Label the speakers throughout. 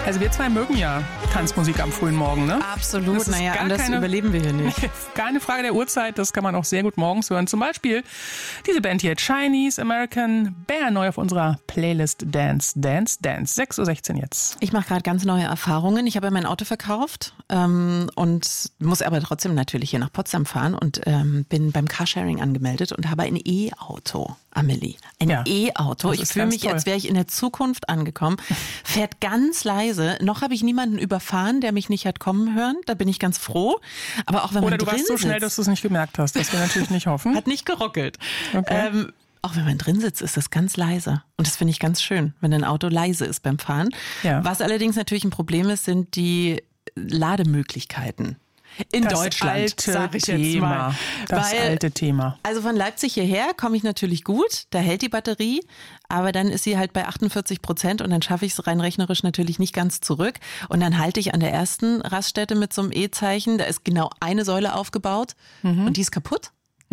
Speaker 1: Also wir zwei mögen ja Tanzmusik am frühen Morgen, ne?
Speaker 2: Absolut, naja, anders überleben wir hier nicht.
Speaker 1: Keine Frage der Uhrzeit, das kann man auch sehr gut morgens hören. Zum Beispiel diese Band hier, Chinese American Bear, neu auf unserer Playlist Dance, Dance, Dance. 6.16 Uhr jetzt.
Speaker 2: Ich mache gerade ganz neue Erfahrungen. Ich habe ja mein Auto verkauft und muss aber trotzdem natürlich hier nach Potsdam fahren und bin beim Carsharing angemeldet und habe ein E-Auto. Amelie, ein E-Auto. Ich fühle mich, als wäre ich in der Zukunft angekommen. Fährt ganz leise. Noch habe ich niemanden überfahren, der mich nicht hat kommen hören. Da bin ich ganz froh. Aber auch wenn man
Speaker 1: Oder du warst so schnell, dass du es nicht gemerkt hast. Das wir natürlich nicht hoffen.
Speaker 2: Hat nicht geruckelt.
Speaker 1: Okay.
Speaker 2: Auch wenn man drin sitzt, ist das ganz leise. Und das finde ich ganz schön, wenn ein Auto leise ist beim Fahren. Ja. Was allerdings natürlich ein Problem ist, sind die Lademöglichkeiten. In Deutschland, sage ich jetzt mal.
Speaker 1: Das alte Thema.
Speaker 2: Also von Leipzig hierher komme ich natürlich gut, da hält die Batterie, aber dann ist sie halt bei 48% und dann schaffe ich es rein rechnerisch natürlich nicht ganz zurück. Und dann halte ich an der ersten Raststätte mit so einem E-Zeichen, da ist genau eine Säule aufgebaut und die ist kaputt.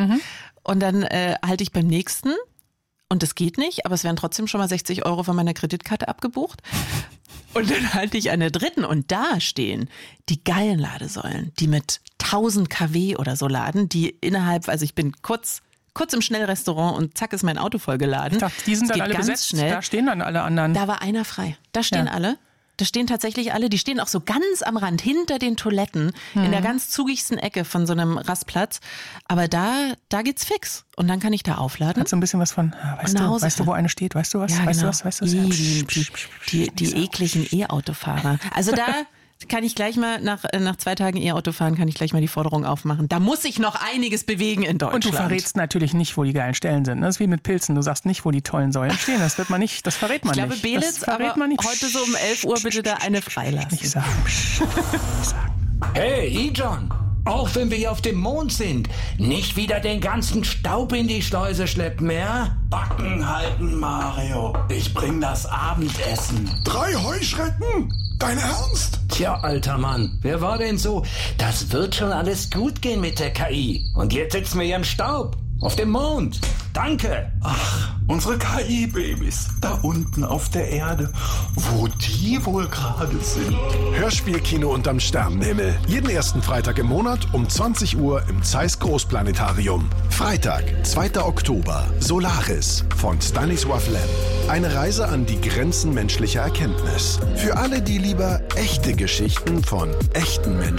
Speaker 2: Und dann halte ich beim nächsten und das geht nicht, aber es werden trotzdem schon mal 60 € von meiner Kreditkarte abgebucht. Und dann halte ich an der dritten und da stehen die geilen Ladesäulen, die mit 1000 kW oder so laden, die innerhalb, also ich bin kurz im Schnellrestaurant und zack ist mein Auto vollgeladen.
Speaker 1: Ich dachte, die sind dann alle besetzt, schnell. Da stehen dann alle anderen.
Speaker 2: Da war einer frei, da stehen alle. Da stehen tatsächlich alle, die stehen auch so ganz am Rand, hinter den Toiletten, in der ganz zugigsten Ecke von so einem Rastplatz. Aber da geht's fix. Und dann kann ich da aufladen.
Speaker 1: Hat so ein bisschen was von, weißt du, wo eine steht? Weißt du was?
Speaker 2: Ja,
Speaker 1: weißt
Speaker 2: genau.
Speaker 1: du was? Weißt du was?
Speaker 2: Die ekligen E-Autofahrer. Also da kann ich gleich mal nach 2 Tagen E-Auto fahren, kann ich gleich mal die Forderung aufmachen. Da muss sich noch einiges bewegen in Deutschland.
Speaker 1: Und du verrätst natürlich nicht, wo die geilen Stellen sind. Das ist wie mit Pilzen. Du sagst nicht, wo die tollen Säulen stehen. Das verrät man nicht.
Speaker 2: Ich glaube, Belitz, aber heute so um 11 Uhr bitte da eine freilassen.
Speaker 1: Nicht sagen.
Speaker 3: Hey, E-John. Auch wenn wir hier auf dem Mond sind, nicht wieder den ganzen Staub in die Schleuse schleppen, ja?
Speaker 4: Backen halten, Mario. Ich bring das Abendessen.
Speaker 5: 3 Heuschrecken? Dein Ernst?
Speaker 3: Tja, alter Mann, wer war denn so? Das wird schon alles gut gehen mit der KI. Und jetzt sitzen wir hier im Staub. Auf dem Mond. Danke.
Speaker 4: Ach, unsere KI-Babys. Da unten auf der Erde. Wo die wohl gerade sind.
Speaker 5: Hörspielkino unterm Sternenhimmel. Jeden ersten Freitag im Monat um 20 Uhr im Zeiss Großplanetarium. Freitag, 2. Oktober. Solaris von Stanisław Lem. Eine Reise an die Grenzen menschlicher Erkenntnis. Für alle, die lieber echte Geschichten von echten Menschen